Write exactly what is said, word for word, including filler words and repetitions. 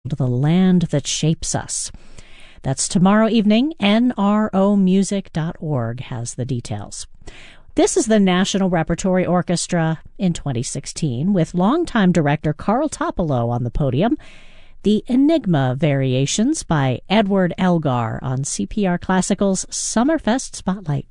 The Land That Shapes Us. That's tomorrow evening. N R O music dot org has the details. This is the National Repertory Orchestra in twenty sixteen, with longtime director Carl Topolo on the podium. The Enigma Variations by Edward Elgar on C P R Classical's Summerfest Spotlight.